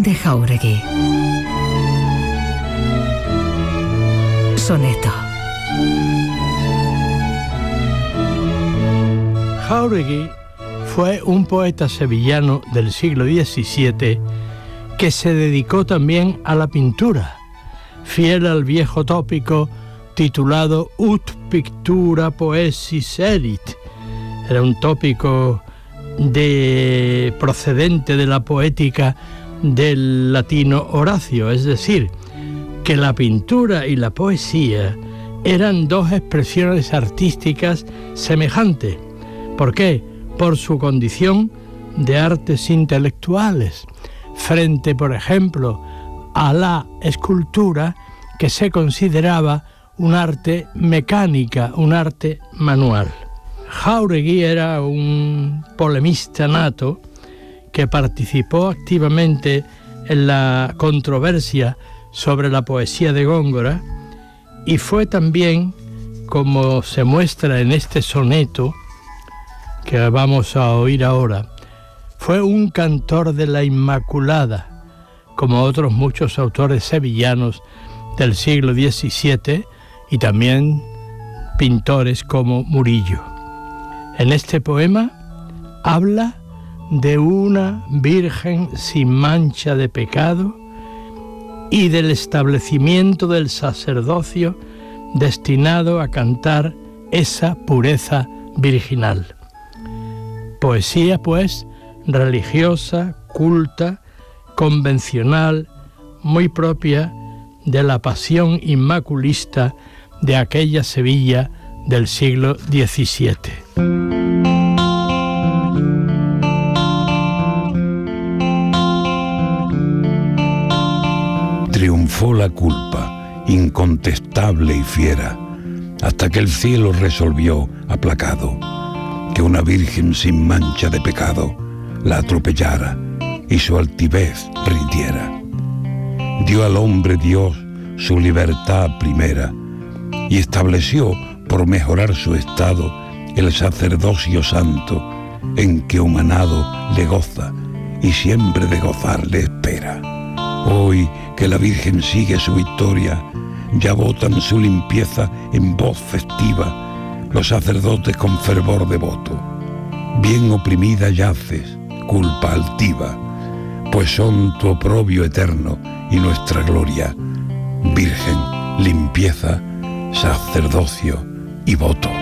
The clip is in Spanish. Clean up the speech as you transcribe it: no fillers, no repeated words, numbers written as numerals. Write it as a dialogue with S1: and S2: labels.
S1: de Jáuregui. Soneto.
S2: Jáuregui fue un poeta sevillano del siglo XVII que se dedicó también a la pintura, fiel al viejo tópico titulado Ut pictura poesis erit. Era un tópico procedente de la poética del latino Horacio, es decir, que la pintura y la poesía eran dos expresiones artísticas semejantes. ¿Por qué? Por su condición de artes intelectuales, frente, por ejemplo, a la escultura, que se consideraba un arte mecánica, un arte manual. Jáuregui era un polemista nato que participó activamente en la controversia sobre la poesía de Góngora y fue también, como se muestra en este soneto que vamos a oír ahora, fue un cantor de la Inmaculada, como otros muchos autores sevillanos del siglo XVII y también pintores como Murillo. En este poema habla de una virgen sin mancha de pecado y del establecimiento del sacerdocio destinado a cantar esa pureza virginal. Poesía, pues, religiosa, culta, convencional, muy propia de la pasión inmaculista de aquella Sevilla del siglo XVII.
S3: Triunfó la culpa, incontestable y fiera, hasta que el cielo resolvió, aplacado, que una virgen sin mancha de pecado la atropellara y su altivez rindiera. Dio al hombre Dios su libertad primera y estableció, por mejorar su estado, el sacerdocio santo en que humanado le goza y siempre de gozar le espera. Hoy que la Virgen sigue su victoria, ya votan su limpieza en voz festiva los sacerdotes con fervor devoto. Bien oprimida yaces, culpa altiva, pues son tu oprobio eterno y nuestra gloria, Virgen, limpieza, sacerdocio y voto.